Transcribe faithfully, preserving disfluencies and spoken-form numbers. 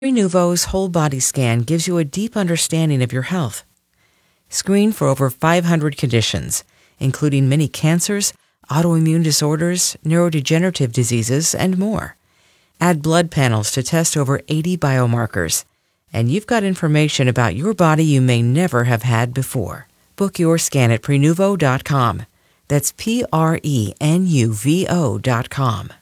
Prenuvo's whole body scan gives you a deep understanding of your health. Screen for over five hundred conditions, including many cancers, autoimmune disorders, neurodegenerative diseases, and more. Add blood panels to test over eighty biomarkers, and you've got information about your body you may never have had before. Book your scan at Prenuvo dot com. That's P R E N U V O dot com.